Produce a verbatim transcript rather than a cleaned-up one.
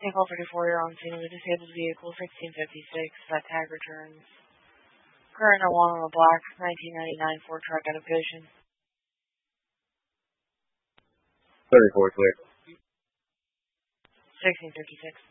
Vehicle thirty-four, you're on scene of a disabled vehicle, sixteen fifty-six. That tag returns. Current oh one on a black nineteen ninety-nine Ford truck out of vision. thirty-four clear. sixteen fifty-six.